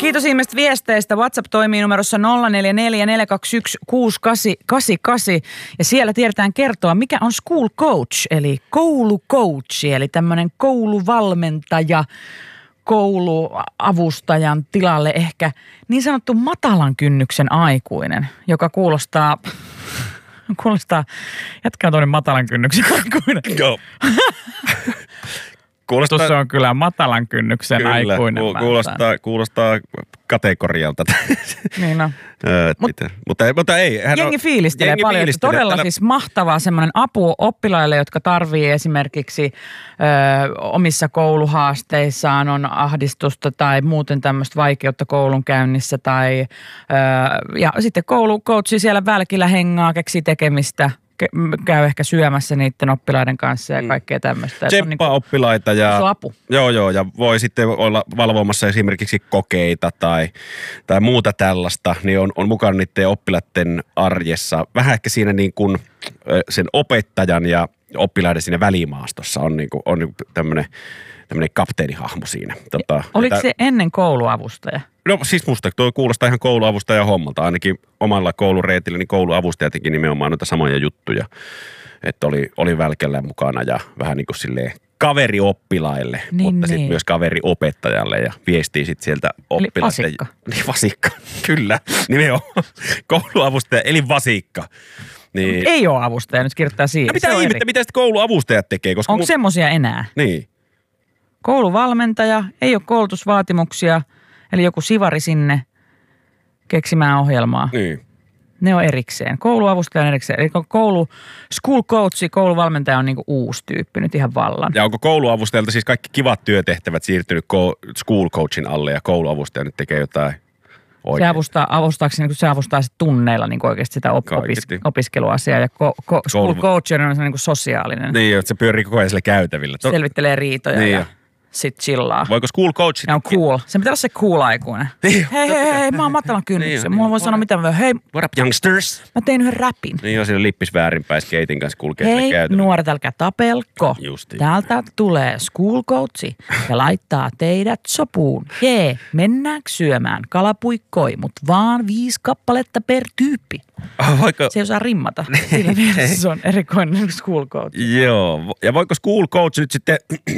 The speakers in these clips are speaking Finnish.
Kiitos ihmiset viesteistä. WhatsApp toimii numerossa 0444216888 ja siellä tiedetään kertoa, mikä on school coach, eli koulucoach, eli tämmöinen kouluvalmentaja, kouluavustajan tilalle ehkä niin sanottu matalan kynnyksen aikuinen, joka kuulostaa jatkaa toinen matalan kynnyksen aikuinen. Joo. Tuossa on kyllä matalan kynnyksen aikuinen. Kuulostaa kategorialta. Niin on. Mutta ei. Jengi fiilistelee paljon. Todella siis mahtavaa semmoinen apu oppilaille, jotka tarvii esimerkiksi omissa kouluhaasteissaan on ahdistusta tai muuten tämmöistä vaikeutta koulun käynnissä. Ja sitten koulucoachi siellä välkillä hengaa, keksii tekemistä. Käy ehkä syömässä niiden oppilaiden kanssa ja kaikkea tämmöistä. Tsemppaa oppilaita ja, se on apu. Joo, ja voi sitten olla valvomassa esimerkiksi kokeita tai muuta tällaista, niin on mukana niiden oppilaiden arjessa. Vähän ehkä siinä niin kuin sen opettajan ja oppilaiden siinä välimaastossa on tämmöinen kapteenihahmo siinä. Oliko se ennen kouluavustaja? No siis musta tuo kuulostaa ihan kouluavustajan hommalta. Ainakin omalla koulureitillä niin kouluavustaja teki nimenomaan noita samoja juttuja. Että oli välkellä mukana ja vähän niin kuin silleen kaveri oppilaille, mutta sitten myös kaveri opettajalle ja viestii sitten sieltä oppilaille. Eli vasikka. Niin vasikka, kyllä. Nimenomaan kouluavustaja eli vasikka. Niin. Ei ole avustaja, nyt kirjoittaa siihen. No mitä sitten kouluavustajat tekee? Onko semmoisia enää? Niin. Kouluvalmentaja, ei ole koulutusvaatimuksia, eli joku sivari sinne keksimään ohjelmaa. Niin. Ne on erikseen. Kouluavustaja on erikseen. Eli school coach, kouluvalmentaja on niinku uusi tyyppi nyt ihan vallan. Ja onko kouluavustajalta siis kaikki kivat työtehtävät siirtynyt school coachin alle ja kouluavustaja nyt tekee jotain oikein? Se avustaa tunneilla niin oikeasti sitä opiskeluasiaa ja school coach on niin sosiaalinen. Niin, että se pyörii koko ajan sillä käytävillä. Selvittelee riitoja niin ja sitten chillaa. Voiko school coach? Ja on cool. Se pitää olla se cool aikuinen. Hei, mä oon matalan kynnyksen. Niin, mulla voi sanoa mitä mä hei. What up youngsters? Mä tein yhden räpin. Niin joo, siellä lippis väärinpäin skeitin kanssa kulkee sillä käytävillä. Hei, nuoret, älkää tapelko. Justiin. Täältä tulee school coachi ja laittaa teidät sopuun. Jee, mennäänkö syömään kalapuikkoi, mut vaan 5 kappaletta per tyyppi. Se ei osaa rimmata. Sillä mielessä se on erikoinen school coach. Joo, ja voiko school coach nyt sitten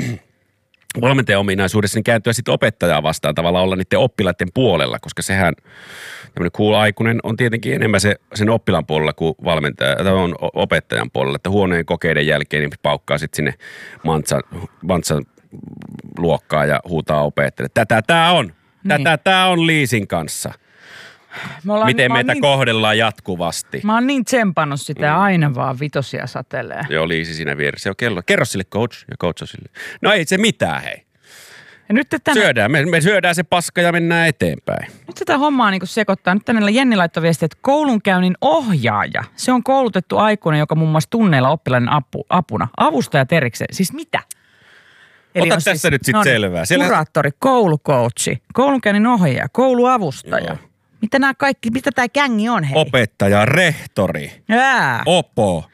valmentajan ominaisuudessa niin kääntyä sitten opettajaa vastaan tavallaan olla niiden oppilaiden puolella, koska sehän tämmöinen cool aikuinen on tietenkin enemmän sen oppilaan puolella kuin valmentaja, tai on opettajan puolella, että huoneen kokeiden jälkeen niin paukkaa sitten sinne mantsan luokkaan ja huutaa opettajalle. Tätä tää on Liisin kanssa. Miten meitä kohdellaan jatkuvasti. Mä oon niin tsempannut sitä ja aina vaan vitosia satelee. Joo, Liisi siinä vieressä. Joo, kerro sille coach ja coach on sille. No ei se mitään, hei. Ja nyt syödään. Me syödään se paska ja mennään eteenpäin. Nyt sitä hommaa niin sekoittaa. Nyt tänne Jenni laittoi viestiä, että koulunkäynnin ohjaaja. Se on koulutettu aikuinen, joka muun muassa tunneilla oppilaiden apuna. Avustajat erikseen. Siis mitä? Eli ota tässä nyt sitten selvää. Kuraattori, koulucoachi, koulunkäynnin ohjaaja, kouluavustaja. Joo. Mitä tää gängi on, hei? Opettaja, rehtori, opo,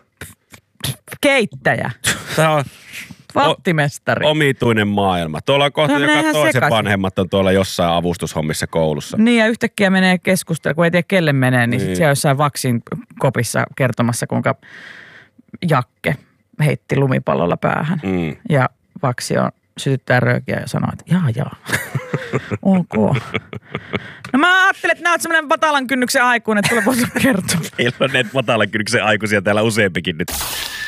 keittäjä, tää on vattimestari. Omituinen maailma. Tuolla on kohta joka toisen vanhemmat on tuolla jossain avustushommissa koulussa. Niin ja yhtäkkiä menee keskustella, kun ei tiedä kelle menee, niin sitten siellä jossain vaksin kopissa kertomassa, kuinka Jakke heitti lumipallolla päähän. Ja vaksi on sytyttää röökiä ja sanoo, että jaa. Ok. No mä ajattelin, että nää oot semmonen matalan kynnyksen aikuinen, että tulee voisi kertoa. Meillä on näitä matalan kynnyksen aikuisia täällä useampikin nyt.